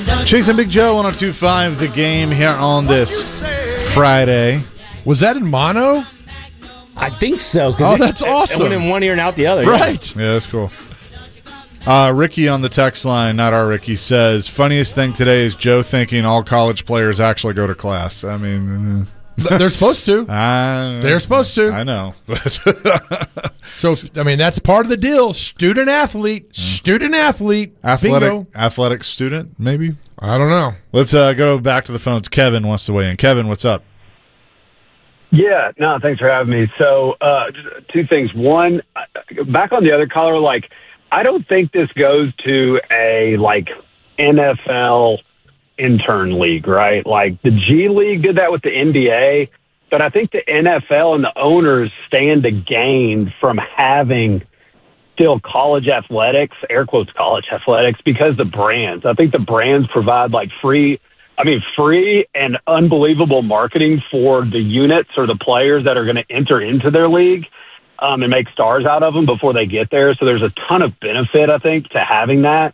Chase and Big Joe, 102.5 The Game here on this Friday. Was that in mono? I think so. That's awesome. It went in one ear and out the other. Right. Yeah, that's cool. Ricky on the text line, not our Ricky, says, funniest thing today is Joe thinking all college players actually go to class. I mean... They're supposed to. They're supposed to. I know. So, I mean, that's part of the deal. Student athlete. Bingo. Athletic student, maybe? I don't know. Let's go back to the phones. Kevin wants to weigh in. Kevin, what's up? Yeah, no, thanks for having me. So, just two things. One, back on the other caller, I don't think this goes to a, NFL intern league, right? Like, the G League did that with the NBA, but I think the NFL and the owners stand to gain from having still college athletics, air quotes college athletics, because the brands. I think the brands provide, free and unbelievable marketing for the units or the players that are going to enter into their league and make stars out of them before they get there. So there's a ton of benefit, I think, to having that.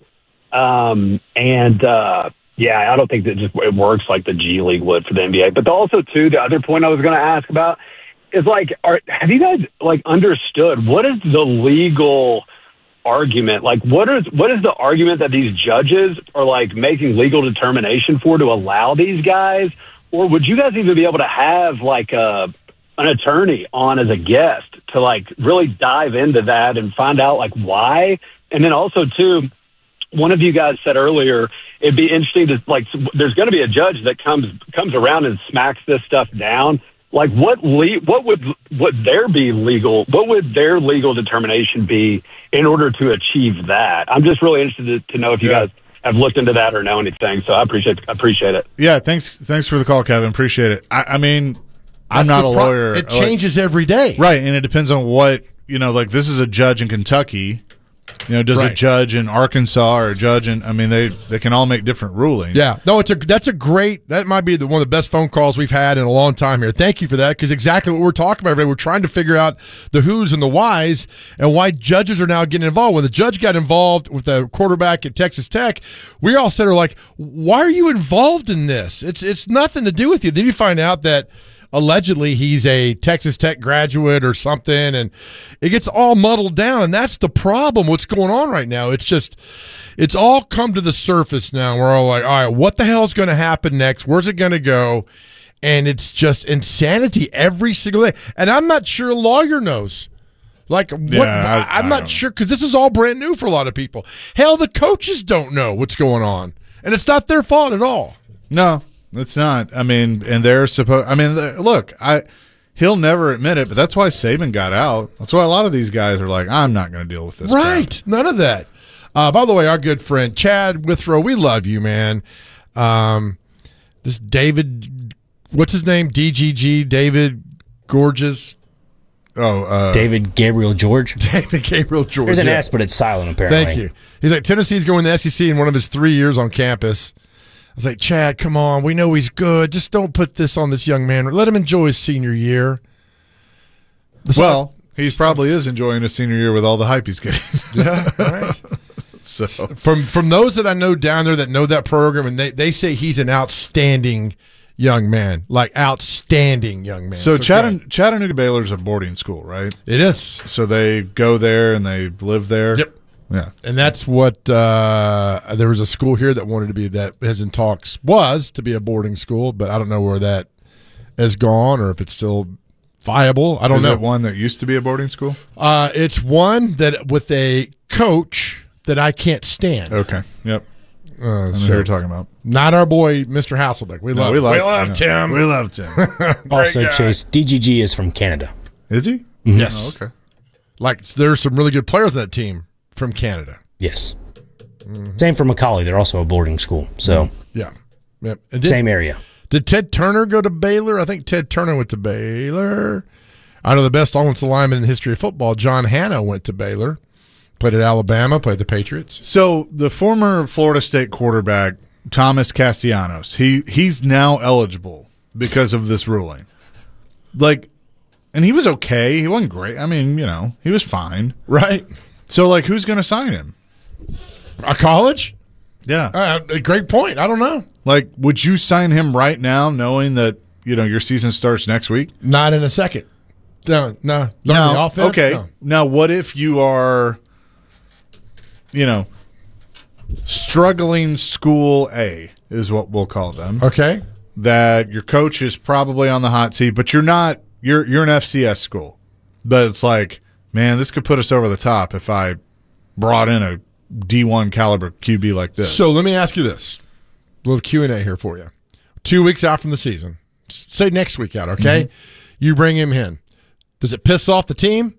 Yeah, I don't think that it works like the G League would for the NBA. But also, too, the other point I was going to ask about is, have you guys, understood what is the legal argument? What is the argument that these judges are, making legal determination for to allow these guys? Or would you guys even be able to have, an attorney on as a guest to, really dive into that and find out, why? And then also, too, one of you guys said earlier, it'd be interesting to there's going to be a judge that comes around and smacks this stuff down. What would their legal determination be in order to achieve that? I'm just really interested to know if you guys have looked into that or know anything. So I appreciate it. Yeah, thanks for the call, Kevin. Appreciate it. I mean, I'm not a lawyer. It changes every day, right? And it depends on what this is a judge in Kentucky. Does a judge in Arkansas or a judge in? I mean, they can all make different rulings. Yeah, no, that might be one of the best phone calls we've had in a long time here. Thank you for that, because exactly what we're talking about today. We're trying to figure out the who's and the whys and why judges are now getting involved. When the judge got involved with the quarterback at Texas Tech, we all said, why are you involved in this? It's nothing to do with you. Then you find out that allegedly he's a Texas Tech graduate or something, and it gets all muddled down, and that's the problem. What's going on right now? It's all come to the surface now. We're all like, all right, what the hell is going to happen next? Where's it going to go? And it's just insanity every single day. And I'm not sure a lawyer knows. I'm not sure, because this is all brand new for a lot of people. Hell, the coaches don't know what's going on, and it's not their fault at all. No. It's not. I mean, and they're supposed. I mean, look, he'll never admit it, but that's why Saban got out. That's why a lot of these guys are like, I'm not going to deal with this. Right. crap. None of that. By the way, our good friend Chad Withrow, we love you, man. This David, what's his name? DGG, David Gorgeous. David Gabriel George. David Gabriel George. There's an S, but it's silent, apparently. Thank you. He's like, Tennessee's going to the SEC in one of his 3 years on campus. I was like, Chad, come on. We know he's good. Just don't put this on this young man. Let him enjoy his senior year. Well, he probably is enjoying his senior year with all the hype he's getting. Yeah, right. So from those that I know down there that know that program, and they say he's an outstanding young man, outstanding young man. So Chattanooga Baylor's a boarding school, right? It is. So they go there and they live there. Yep. Yeah, and that's what there was a school here that wanted to be, that is in talks, was to be a boarding school, but I don't know where that has gone or if it's still viable. I don't know. Is it one that used to be a boarding school? It's one that with a coach that I can't stand. Okay. Yep. I know who So you're talking about. not our boy, Mr. Hasselbeck. We loved him. We loved him. Also, Chase, DGG is from Canada. Is he? Yes. Oh, okay. There's some really good players on that team from Canada. Yes. Same for Macaulay. They're also a boarding school. So, Yeah. Yep. same area. Did Ted Turner go to Baylor? I think Ted Turner went to Baylor. I know the best offensive lineman in the history of football, John Hanna, went to Baylor. Played at Alabama, played the Patriots. So the former Florida State quarterback, Thomas Castellanos, he's now eligible because of this ruling. And he was okay. He wasn't great. I mean, he was fine. Right. So, who's going to sign him? A college? Yeah. Great point. I don't know. Like, would you sign him right now knowing that, your season starts next week? Not in a second. No. The offense? Okay. No. Now, what if you are, struggling school A is what we'll call them. Okay. That your coach is probably on the hot seat, but you're not. You're an FCS school. But it's like, man, this could put us over the top if I brought in a D1 caliber QB like this. So let me ask you this. A little Q&A here for you. 2 weeks out from the season. Say next week out, okay? Mm-hmm. You bring him in. Does it piss off the team?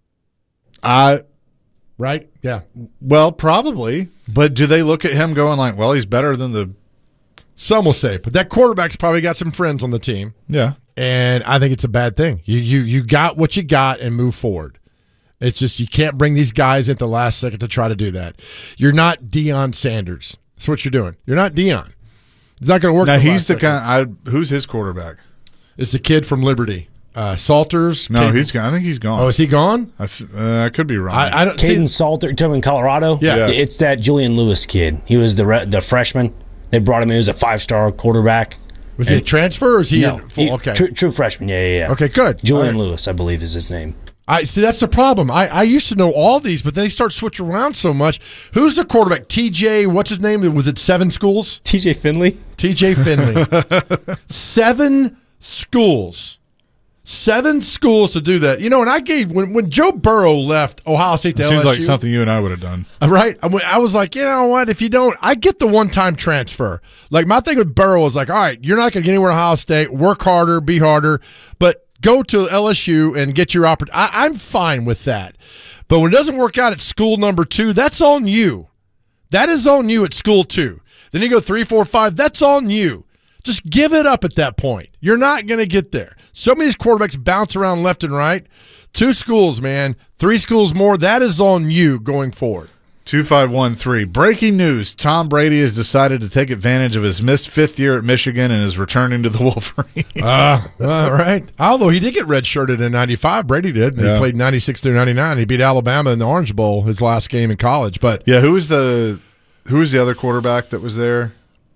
Right? Yeah. Well, probably. But do they look at him going like, well, he's better than the... Some will say. But that quarterback's probably got some friends on the team. Yeah. And I think it's a bad thing. You got what you got and move forward. It's just you can't bring these guys at the last second to try to do that. You're not Deion Sanders. That's what you're doing. You're not Deion. It's not going to work. Now, he's the guy... who's his quarterback? It's the kid from Liberty. Salters. No, he's gone. I think he's gone. Oh, is he gone? I could be wrong. I don't. Caden Salter, you're talking in Colorado? Yeah. It's that Julian Lewis kid. He was the freshman. They brought him in. He was a 5-star quarterback. Was he a transfer or is he no, okay. True freshman. Yeah. Okay, good. Julian Lewis, I believe, is his name. I see. That's the problem. I used to know all these, but they start switching around so much. Who's the quarterback? TJ. What's his name? Was it 7 schools? TJ Finley. TJ Finley. 7 schools. 7 schools to do that. And I gave when Joe Burrow left Ohio State to LSU. Seems like something you and I would have done. Right? I was like, you know what? If you don't, I get the one-time transfer. Like my thing with Burrow was like, all right, you're not going to get anywhere in Ohio State. Work harder, be harder, but go to LSU and get your opportunity. I'm fine with that. But when it doesn't work out at school number 2, that's on you. That is on you at school 2. Then you go 3, 4, 5. That's on you. Just give it up at that point. You're not going to get there. So many quarterbacks bounce around left and right. 2 schools, man. 3 schools more. That is on you going forward. 2513. Breaking news. Tom Brady has decided to take advantage of his missed 5th year at Michigan and is returning to the Wolverines. All right. Although he did get redshirted in 95. Brady did. Yeah. He played 96 through 99. He beat Alabama in the Orange Bowl his last game in college. But yeah, who was the other quarterback that was there?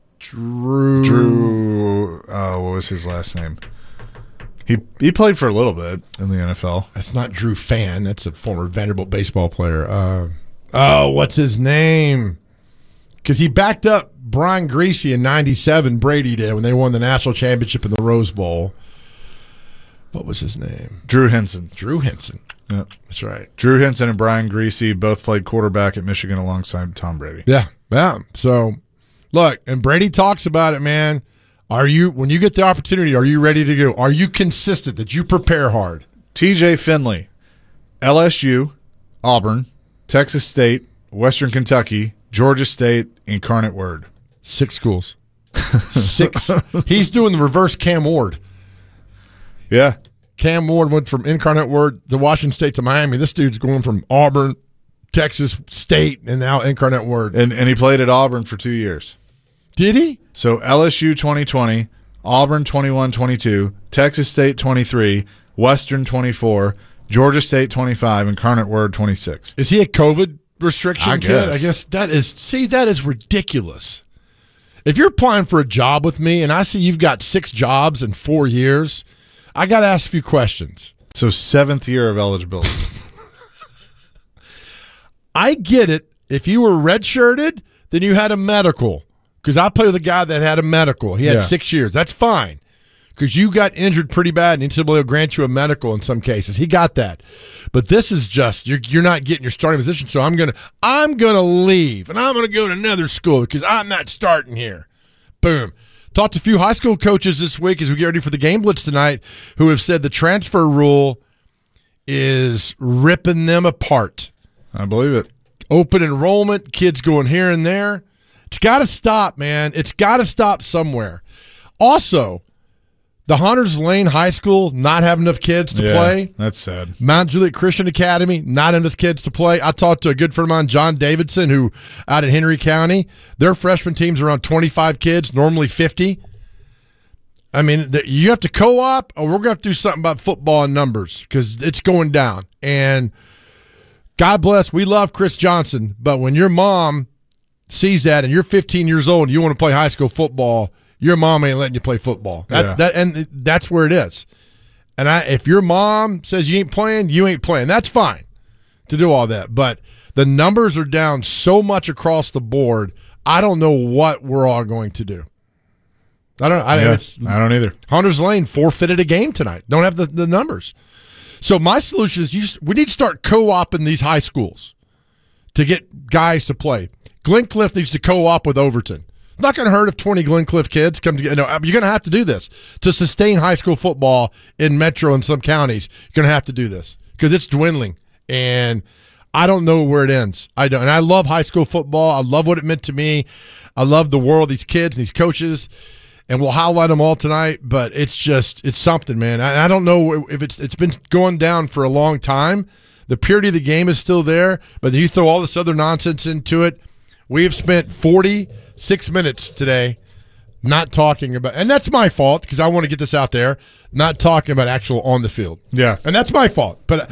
Drew. What was his last name? He played for a little bit in the NFL. That's not Drew Fan. That's a former Vanderbilt baseball player. What's his name? Because he backed up Brian Griese in 97, Brady did, when they won the national championship in the Rose Bowl. What was his name? Drew Henson. Yeah, that's right. Drew Henson and Brian Griese both played quarterback at Michigan alongside Tom Brady. Yeah. So, look, and Brady talks about it, man. When you get the opportunity, are you ready to go? Are you consistent, that you prepare hard? TJ Finley, LSU, Auburn, Texas State, Western Kentucky, Georgia State, Incarnate Word. 6 schools. 6. He's doing the reverse Cam Ward. Yeah. Cam Ward went from Incarnate Word to Washington State to Miami. This dude's going from Auburn, Texas State, and now Incarnate Word. And he played at Auburn for 2 years. Did he? So LSU 2020, Auburn 21-22, Texas State 23, Western 24, Georgia State 25, Incarnate Word 26. Is he a COVID restriction kid? I guess that is ridiculous. If you're applying for a job with me and I see you've got 6 jobs in 4 years, I got to ask a few questions. So 7th year of eligibility. I get it. If you were redshirted, then you had a medical. Because I played with a guy that had a medical. He had 6 years. That's fine. Because you got injured pretty bad, and NCAA will grant you a medical in some cases. He got that. But this is just you're not getting your starting position. So I'm gonna leave, and I'm gonna go to another school because I'm not starting here. Boom. Talked to a few high school coaches this week as we get ready for the Game Blitz tonight, who have said the transfer rule is ripping them apart. I believe it. Open enrollment, kids going here and there. It's got to stop, man. It's got to stop somewhere. Also, the Hunters Lane High School not having enough kids to play. That's sad. Mount Juliet Christian Academy not enough kids to play. I talked to a good friend of mine, John Davidson, who out in Henry County. Their freshman team's around 25 kids, normally 50. I mean, you have to co-op, or we're going to have to do something about football and numbers because it's going down. And God bless, we love Chris Johnson, but when your mom sees that and you're 15 years old and you want to play high school football, your mom ain't letting you play football. And that's where it is. And if your mom says you ain't playing, you ain't playing. That's fine to do all that. But the numbers are down so much across the board, I don't know what we're all going to do. I don't either. Hunter's Lane forfeited a game tonight. Don't have the numbers. So my solution is we need to start co-oping these high schools to get guys to play. Glencliff needs to co-op with Overton. It's not going to hurt if 20 Glencliff kids come together. No, you're going to have to do this. To sustain high school football in Metro and some counties, you're going to have to do this because it's dwindling. And I don't know where it ends. I don't. And I love high school football. I love what it meant to me. I love the world, these kids, these coaches. And we'll highlight them all tonight, but it's something, man. I don't know if it's been going down for a long time. The purity of the game is still there, but you throw all this other nonsense into it. We have spent 46 minutes today not talking about, and that's my fault because I want to get this out there, not talking about actual on the field. Yeah. And that's my fault. But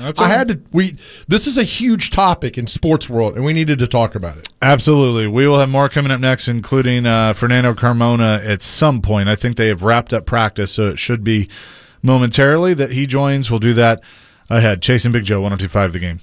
this is a huge topic in sports world, and we needed to talk about it. Absolutely. We will have more coming up next, including Fernando Carmona at some point. I think they have wrapped up practice, so it should be momentarily that he joins. We'll do that ahead. Chasing Big Joe, 102.5 The Game.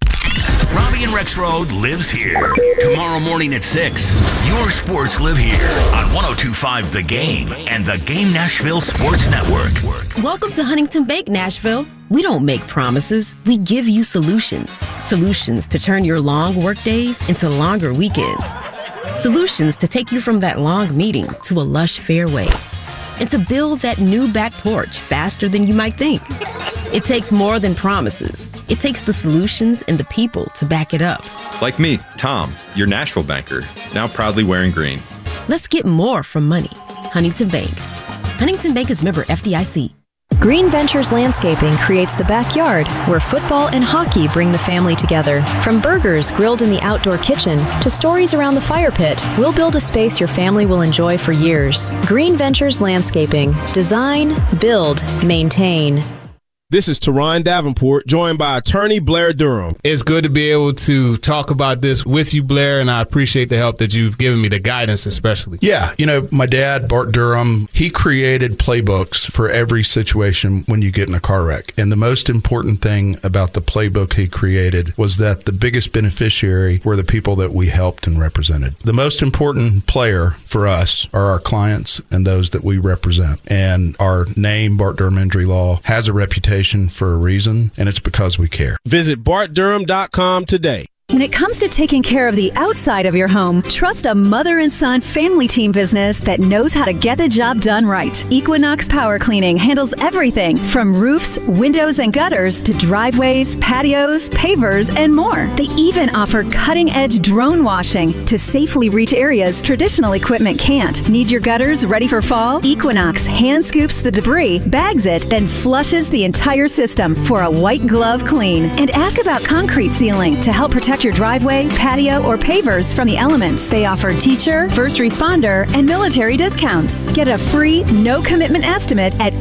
Robbie and Rexroad lives here. Tomorrow morning at 6, your sports live here on 102.5 The Game and the Game Nashville Sports Network. Welcome to Huntington Bank, Nashville. We don't make promises. We give you solutions. Solutions to turn your long work days into longer weekends. Solutions to take you from that long meeting to a lush fairway. And to build that new back porch faster than you might think. It takes more than promises. It takes the solutions and the people to back it up. Like me, Tom, your Nashville banker, now proudly wearing green. Let's get more from money. Huntington Bank. Huntington Bank is member FDIC. Green Ventures Landscaping creates the backyard where football and hockey bring the family together. From burgers grilled in the outdoor kitchen to stories around the fire pit, we'll build a space your family will enjoy for years. Green Ventures Landscaping. Design, build, maintain. This is Teron Davenport, joined by attorney Blair Durham. It's good to be able to talk about this with you, Blair, and I appreciate the help that you've given me, the guidance especially. Yeah, my dad, Bart Durham, he created playbooks for every situation when you get in a car wreck. And the most important thing about the playbook he created was that the biggest beneficiary were the people that we helped and represented. The most important player for us are our clients and those that we represent. And our name, Bart Durham Injury Law, has a reputation for a reason, and it's because we care. Visit BartDurham.com today. When it comes to taking care of the outside of your home, trust a mother and son family team business that knows how to get the job done right. Equinox Power Cleaning handles everything from roofs, windows, and gutters to driveways, patios, pavers, and more. They even offer cutting-edge drone washing to safely reach areas traditional equipment can't. Need your gutters ready for fall? Equinox hand scoops the debris, bags it, then flushes the entire system for a white glove clean. And ask about concrete sealing to help protect your driveway, patio, or pavers from the elements. They offer teacher, first responder, and military discounts. Get a free, no-commitment estimate at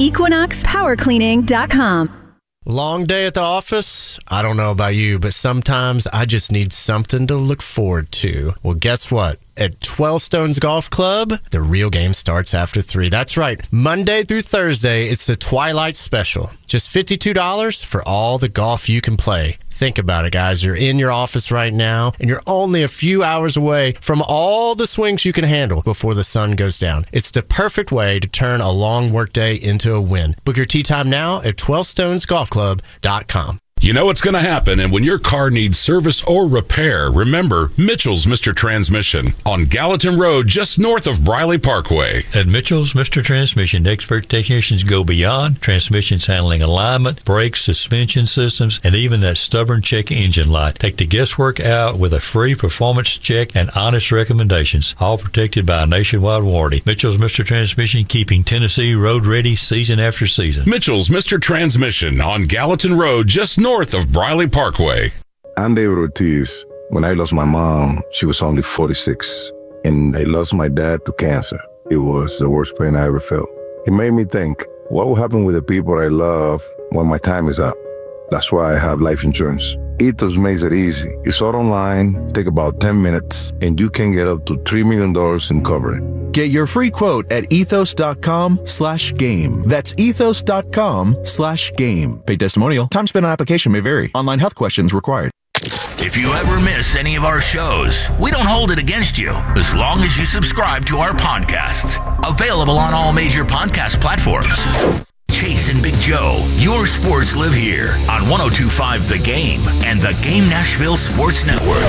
equinoxpowercleaning.com. Long day at the office? I don't know about you, but sometimes I just need something to look forward to. Well, guess what? At 12 Stones Golf Club, the real game starts after 3. That's right. Monday through Thursday, it's the Twilight Special. Just $52 for all the golf you can play. Think about it, guys. You're in your office right now, and you're only a few hours away from all the swings you can handle before the sun goes down. It's the perfect way to turn a long workday into a win. Book your tee time now at 12stonesgolfclub.com. You know what's going to happen, and when your car needs service or repair, remember Mitchell's Mr. Transmission on Gallatin Road, just north of Briley Parkway. At Mitchell's Mr. Transmission, expert technicians go beyond transmissions handling alignment, brakes, suspension systems, and even that stubborn check engine light. Take the guesswork out with a free performance check and honest recommendations, all protected by a nationwide warranty. Mitchell's Mr. Transmission, keeping Tennessee road ready season after season. Mitchell's Mr. Transmission on Gallatin Road, just north of Briley Parkway. I'm David Ortiz. When I lost my mom, she was only 46, and I lost my dad to cancer. It was the worst pain I ever felt. It made me think, what will happen with the people I love when my time is up? That's why I have life insurance. Ethos makes it easy. It's all online, take about 10 minutes, and you can get up to $3 million in coverage. Get your free quote at ethos.com/game. That's ethos.com/game. Paid testimonial. Time spent on application may vary. Online health questions required. If you ever miss any of our shows, we don't hold it against you as long as you subscribe to our podcasts. Available on all major podcast platforms. Chase and Big Joe, your sports live here on 102.5 The Game and the Game Nashville Sports Network.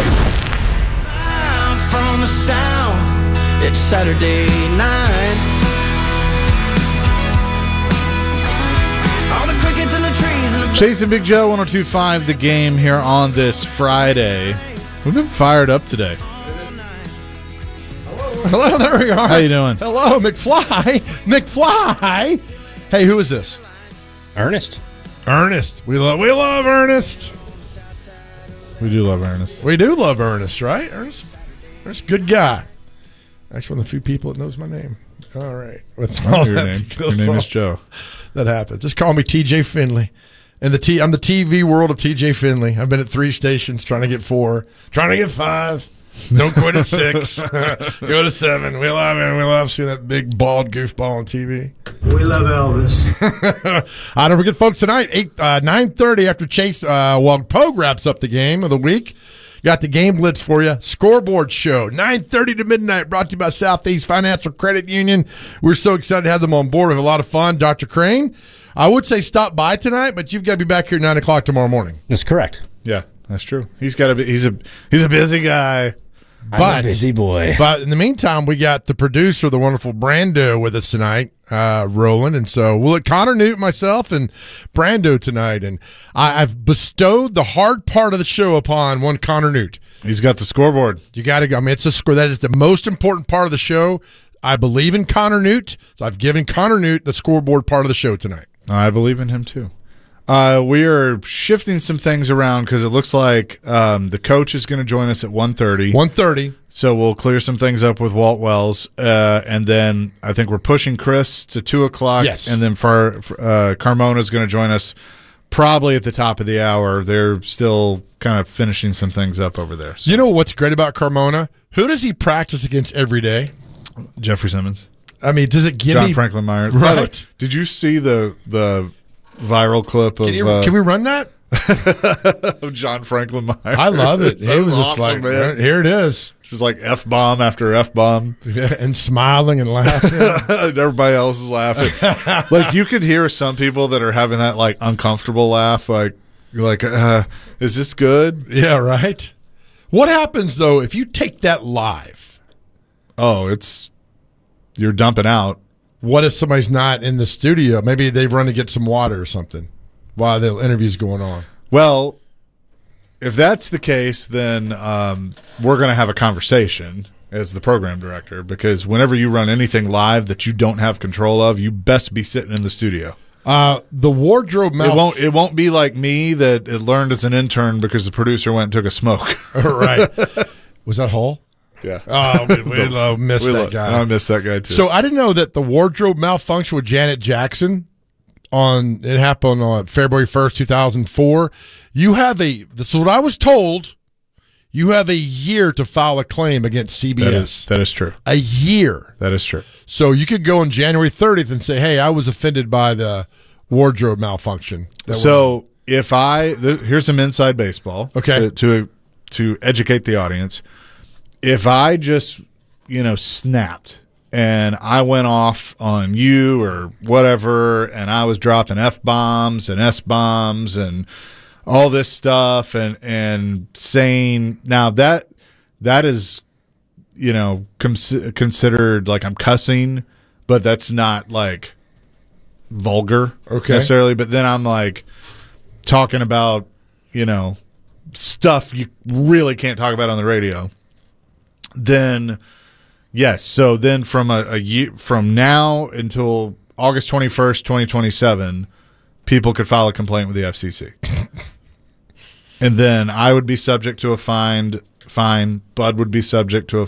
From the sound, it's Saturday night. All the crickets and the trees and the Chase and Big Joe, 102.5 The Game here on this Friday. We've been fired up today. Hello, there we are. How you doing? Hello, McFly. McFly. Hey, who is this? Ernest. Ernest. We love Ernest. We do love Ernest. We do love Ernest, right? Ernest, good guy. Actually, one of the few people that knows my name. All right. Your name is Joe. That happened. Just call me TJ Finley. And I'm the TV world of TJ Finley. I've been at 3 stations, trying to get 4, trying to get 5. Don't quit at 6. Go to 7. We love him. We love seeing that big bald goofball on TV. We love Elvis. Don't forget, folks, tonight, 9:30 after Chase, Pogue wraps up the game of the week. Got the game blitz for you. Scoreboard show, 9:30 to midnight, brought to you by Southeast Financial Credit Union. We're so excited to have them on board. We have a lot of fun. Dr. Crane, I would say stop by tonight, but you've got to be back here at 9 o'clock tomorrow morning. That's correct. Yeah, that's true. He's got to be. He's a busy guy. I'm a busy boy. But in the meantime, we got the producer, the wonderful Brando, with us tonight, Roland. And so we'll let Connor Newt, myself, and Brando tonight. And I've bestowed the hard part of the show upon one Connor Newt. He's got the scoreboard. You got to go. I mean, it's a score. That is the most important part of the show. I believe in Connor Newt, so I've given Connor Newt the scoreboard part of the show tonight. I believe in him, too. We are shifting some things around because it looks like the coach is going to join us at 1:30. 1:30. So we'll clear some things up with Walt Wells. And then I think we're pushing Chris to 2 o'clock. Yes. And then Carmona is going to join us probably at the top of the hour. They're still kind of finishing some things up over there. So. You know what's great about Carmona? Who does he practice against every day? Jeffrey Simmons. I mean, does it give John me... Franklin Myers. Right. Did you see the viral clip of... Can we run that? of John Franklin Myers. I love it. He was just awesome, like, man. Here it is. It's just like F-bomb after F-bomb. Yeah, and smiling and laughing. Everybody else is laughing. Like, you could hear some people that are having that, like, uncomfortable laugh. Like, is this good? Yeah, right. What happens, though, if you take that live? Oh, you're dumping out. What if somebody's not in the studio? Maybe they've run to get some water or something while the interview's going on. Well, if that's the case, then we're going to have a conversation as the program director, because whenever you run anything live that you don't have control of, you best be sitting in the studio. The wardrobe It won't be like me that it learned as an intern because the producer went and took a smoke. Right. Was that Hull? Yeah. Oh, we missed that guy. I missed that guy too. So I didn't know that the wardrobe malfunction with Janet Jackson it happened on February 1st, 2004. This is what I was told. You have a year to file a claim against CBS. That is true. A year. That is true. So you could go on January 30th and say, hey, I was offended by the wardrobe malfunction. So here's some inside baseball. Okay. To educate the audience. If I just, snapped and I went off on you or whatever, and I was dropping F-bombs and S-bombs and all this stuff and saying, now that is, considered like I'm cussing, but that's not like vulgar necessarily. But then I'm like talking about, stuff you really can't talk about on the radio. Then, yes. So then from a year from now until August 21st, 2027, people could file a complaint with the FCC. And then I would be subject to a fine. Bud would be subject to a